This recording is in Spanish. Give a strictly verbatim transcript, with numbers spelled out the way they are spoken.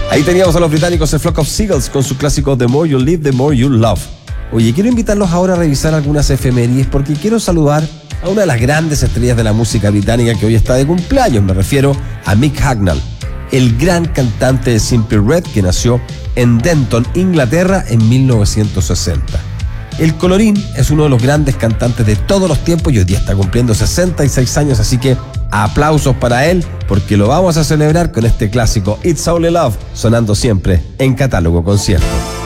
Ahí teníamos a los británicos The Flock of Seagulls con su clásico The More You Live, The More You Love. Oye, quiero invitarlos ahora a revisar algunas efemérides porque quiero saludar a una de las grandes estrellas de la música británica que hoy está de cumpleaños. Me refiero a Mick Hucknall, el gran cantante de Simply Red que nació en Denton, Inglaterra, en mil novecientos sesenta. El colorín es uno de los grandes cantantes de todos los tiempos y hoy día está cumpliendo sesenta y seis años, así que aplausos para él porque lo vamos a celebrar con este clásico It's Only Love sonando siempre en Catálogo Concierto.